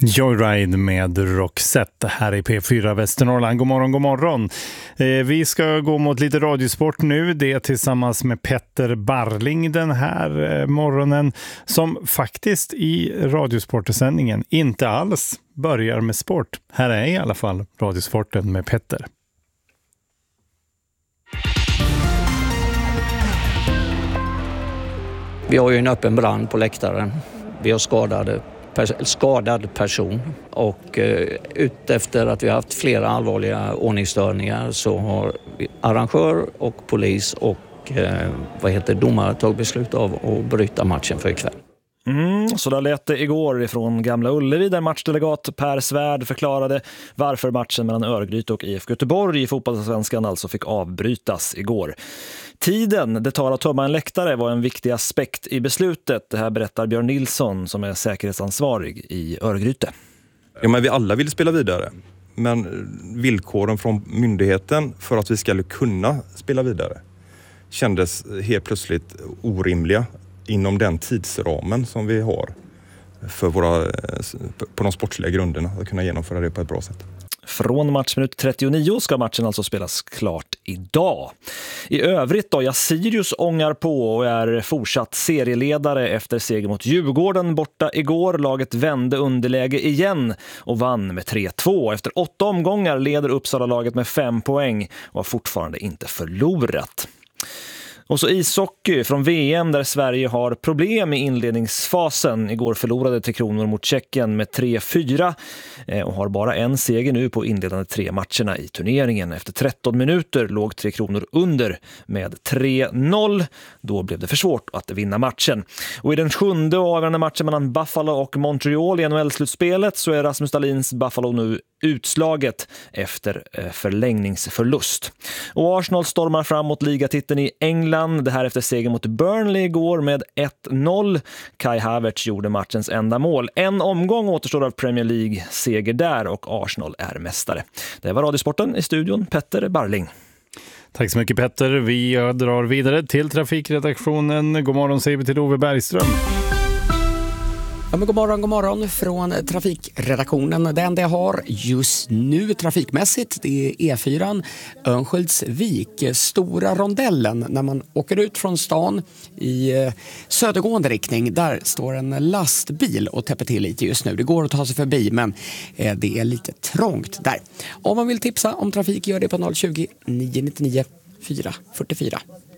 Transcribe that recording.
Joyride med Roxette här i P4 Västernorrland. God morgon, god morgon. Vi ska gå mot lite radiosport nu. Det är tillsammans med Petter Barling den här morgonen som faktiskt i radiosportsändningen inte alls börjar med sport. Här är i alla fall radiosporten med Petter. Vi har ju en öppen brand på läktaren. Vi har skadad person och utefter att vi har haft flera allvarliga ordningsstörningar så har arrangör och polis och domare tagit beslut av att bryta matchen för ikväll. Så där lät det igår ifrån Gamla Ullevi där matchdelegat Per Svärd förklarade varför matchen mellan Örgryte och IFK Göteborg i fotbollsvenskan alltså fick avbrytas igår. Tiden det tar att tömma en läktare var en viktig aspekt i beslutet. Det här berättar Björn Nilsson som är säkerhetsansvarig i Örgryte. Ja, men vi alla vill spela vidare. Men villkoren från myndigheten för att vi ska kunna spela vidare kändes helt plötsligt orimliga inom den tidsramen som vi har för på de sportsliga grunderna att kunna genomföra det på ett bra sätt. Från matchminut 39 ska matchen alltså spelas klart idag. I övrigt då, Sirius ångar på och är fortsatt serieledare efter seger mot Djurgården borta igår. Laget vände underläge igen och vann med 3-2. Efter 8 omgångar leder Uppsala-laget med 5 poäng och har fortfarande inte förlorat. Och så ishockey från VM där Sverige har problem i inledningsfasen. Igår förlorade Tre Kronor mot Tjeckien med 3-4 och har bara en seger nu på inledande 3 matcherna i turneringen. Efter 13 minuter låg Tre Kronor under med 3-0. Då blev det för svårt att vinna matchen. Och i den 7:e och avgörande matchen mellan Buffalo och Montreal i NHL-slutspelet så är Rasmus Dahlins Buffalo nu utslaget efter förlängningsförlust. Och Arsenal stormar fram mot ligatiteln i England. Det här efter seger mot Burnley igår med 1-0. Kai Havertz gjorde matchens enda mål. En omgång återstår av Premier League-seger där och Arsenal är mästare. Det var Radiosporten i studion, Petter Barling. Tack så mycket Petter. Vi drar vidare till trafikredaktionen. God morgon säger vi till Ove Bergström. Ja, men god morgon från trafikredaktionen. Det enda jag har just nu trafikmässigt det är E4 Örnsköldsvik, stora rondellen när man åker ut från stan i södergående riktning. Där står en lastbil och täpper till lite just nu. Det går att ta sig förbi men det är lite trångt där. Om man vill tipsa om trafik gör det på 020 999 444.